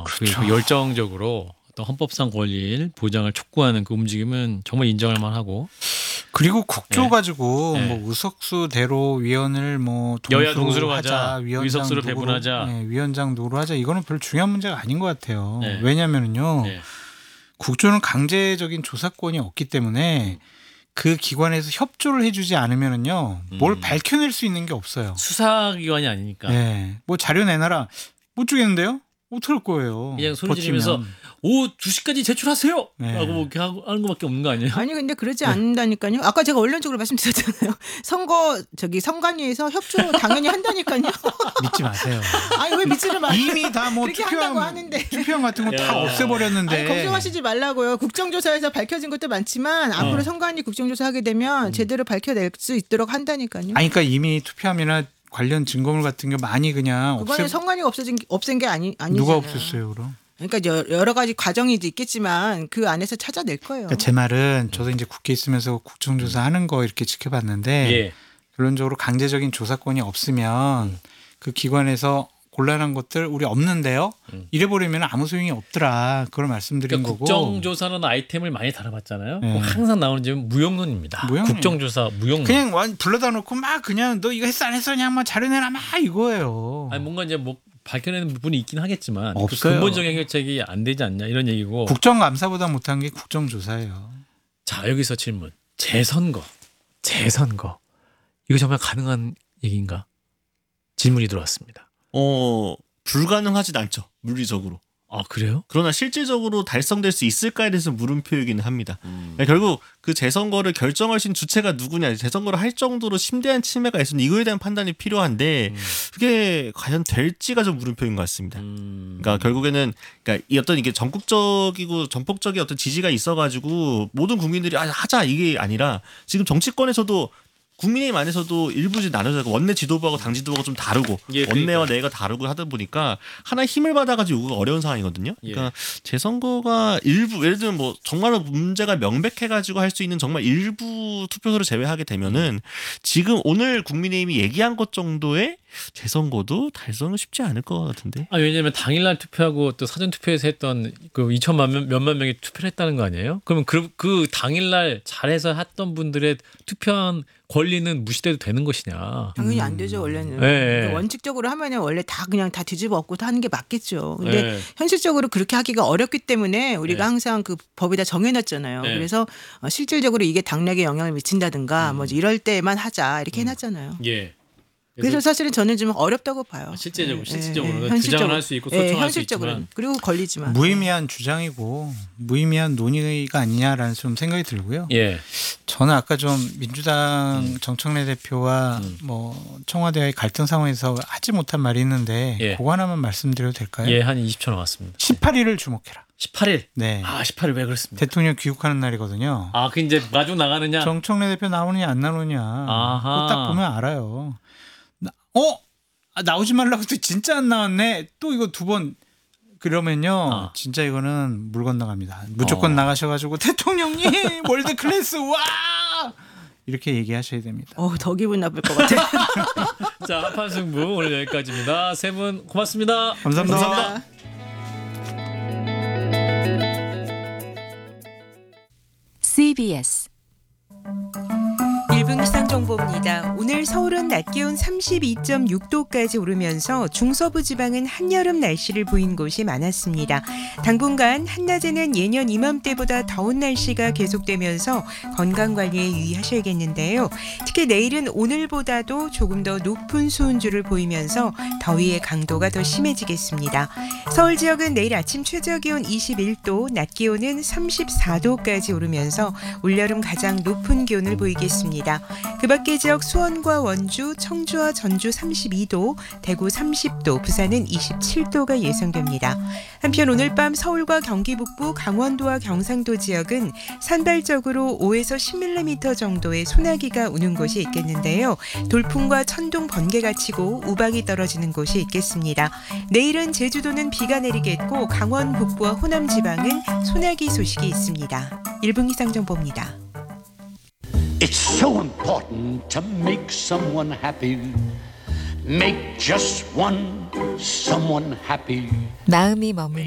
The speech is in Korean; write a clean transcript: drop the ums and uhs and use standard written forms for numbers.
그렇죠. 그 열정적으로 어떤 헌법상 권리를 보장을 촉구하는 그 움직임은 정말 인정할 만하고. 그리고 국조 네. 가지고 네. 뭐 의석수대로 위원을 뭐 여야 동수로 하자, 위원장 의석수를 누구로, 배분하자. 네, 위원장 누구로 하자 이거는 별 중요한 문제가 아닌 것 같아요. 네. 왜냐하면요, 네. 국조는 강제적인 조사권이 없기 때문에 그 기관에서 협조를 해주지 않으면은요, 뭘 밝혀낼 수 있는 게 없어요. 수사기관이 아니니까. 네, 뭐 자료 내놔라 못 주겠는데요? 어떡할 거예요? 그냥 소리 버티면. 지르면서 오후 2시까지 제출하세요! 네. 라고 뭐 이렇게 하는 것밖에 없는 거 아니에요? 아니 근데 그러지 않는다니까요. 아까 제가 원론적으로 말씀드렸잖아요. 선관위에서 협조 당연히 한다니까요. 믿지 마세요. 아니 왜 믿지를 마세요. 이미 다 뭐 그렇게 한다고 하는데. 투표함 같은 거 다 야. 없애버렸는데. 아니, 걱정하시지 말라고요. 국정조사에서 밝혀진 것도 많지만 앞으로 선관위 국정조사하게 되면 제대로 밝혀낼 수 있도록 한다니까요. 아니 그러니까 이미 투표함이나 관련 증거물 같은 게 많이 그냥 그거는 선관위가 없앤 게 아니잖아요. 누가 없앴어요 그럼? 그러니까 여러 가지 과정이 있겠지만 그 안에서 찾아낼 거예요. 그러니까 제 말은 저도 이제 국회에 있으면서 국정조사 하는 거 이렇게 지켜봤는데 예. 결론적으로 강제적인 조사권이 없으면 그 기관에서 곤란한 것들 우리 없는데요. 이래버리면 아무 소용이 없더라. 그걸 말씀드린 그러니까 거고. 국정조사라는 아이템을 많이 다뤄봤잖아요. 네. 항상 나오는 점은 무용론입니다. 무용론. 국정조사 무용론. 그냥 불러다 놓고 막 그냥 너 이거 했어 안 했어 그냥 막 자료 내라 막 이거예요. 아니 뭔가 이제 뭐 밝혀내는 부분이 있긴 하겠지만 그 없어요. 근본적인 해결책이 안 되지 않냐 이런 얘기고. 국정감사보다 못한 게 국정조사예요. 자 여기서 질문. 재선거 이거 정말 가능한 얘기인가? 질문이 들어왔습니다. 불가능하진 않죠. 물리적으로. 아 그래요? 그러나 실질적으로 달성될 수 있을까에 대해서 물음표이기는 합니다. 결국 그 재선거를 결정할 수 있는 주체가 누구냐, 재선거를 할 정도로 심대한 침해가 있으면 이거에 대한 판단이 필요한데 그게 과연 될지가 좀 물음표인 것 같습니다. 그러니까 결국에는 그러니까 이 어떤 이게 전국적이고 전폭적인 어떤 지지가 있어가지고 모든 국민들이 하자 이게 아니라 지금 정치권에서도 국민의힘 안에서도 일부 나눠져 있고 원내 지도부하고 당 지도부가 좀 다르고 예, 원내와 내가 다르고 하다 보니까 하나 힘을 받아가지고 요구가 어려운 상황이거든요. 그러니까 재선거가 일부 예를 들면 뭐 정말로 문제가 명백해가지고 할 수 있는 정말 일부 투표소를 제외하게 되면은 지금 오늘 국민의힘이 얘기한 것 정도의 재선거도 달성은 쉽지 않을 것 같은데. 아 왜냐면 당일날 투표하고 또 사전 투표에서 했던 그 2천만 몇만 명이 투표를 했다는 거 아니에요? 그러면 그 당일날 잘해서 했던 분들의 투표한 권리는 무시돼도 되는 것이냐? 당연히 안 되죠 원래는. 네. 원칙적으로 하면은 원래 다 그냥 다 뒤집어 엎고 하는 게 맞겠죠. 근데 네. 현실적으로 그렇게 하기가 어렵기 때문에 우리가 네. 항상 그 법에다 정해놨잖아요. 네. 그래서 실질적으로 이게 당락에 영향을 미친다든가 뭐 이럴 때만 하자 이렇게 해놨잖아요. 예. 그래서 사실은 저는 좀 어렵다고 봐요. 실질적으로는 주장을 할 수 있고 소통할 수 현실적으로는. 있지만 그리고 걸리지만. 무의미한 주장이고 무의미한 논의가 아니냐라는 좀 생각이 들고요. 예. 저는 아까 좀 민주당 정청래 대표와 뭐 청와대와의 갈등 상황에서 하지 못한 말이 있는데 예. 그거 하나만 말씀드려도 될까요? 예, 한 20초 남았습니다. 18일을 주목해라. 18일. 네. 아, 18일 왜 그렇습니까? 대통령 귀국하는 날이거든요. 아, 그 이제 마중 나가느냐? 정청래 대표 나오느냐 안 나오느냐 아하. 그거 딱 보면 알아요. 나오지 말라고 또 진짜 안 나왔네. 또 이거 두 번 그러면요. 진짜 이거는 물 건너갑니다. 무조건 나가셔가지고 대통령님 월드 클래스 와 이렇게 얘기하셔야 됩니다. 더 기분 나쁠 것 같아요. 자, 한판 승부 오늘 여기까지입니다. 세 분 고맙습니다. 감사합니다. CBS 1분 기상정보입니다. 오늘 서울은 낮 기온 32.6도까지 오르면서 중서부 지방은 한여름 날씨를 보인 곳이 많았습니다. 당분간 한낮에는 예년 이맘때보다 더운 날씨가 계속되면서 건강관리에 유의하셔야겠는데요. 특히 내일은 오늘보다도 조금 더 높은 수온주를 보이면서 더위의 강도가 더 심해지겠습니다. 서울 지역은 내일 아침 최저기온 21도, 낮 기온은 34도까지 오르면서 올여름 가장 높은 기온을 보이겠습니다. 그 밖의 지역 수원과 원주, 청주와 전주 32도, 대구 30도, 부산은 27도가 예상됩니다. 한편 오늘 밤 서울과 경기 북부, 강원도와 경상도 지역은 산발적으로 5에서 10mm 정도의 소나기가 우는 곳이 있겠는데요. 돌풍과 천둥, 번개가 치고 우박이 떨어지는 곳이 있겠습니다. 내일은 제주도는 비가 내리겠고 강원 북부와 호남 지방은 소나기 소식이 있습니다. 1분 기상정보입니다. It's so important to make someone happy. Make just one someone happy. 마음이 머물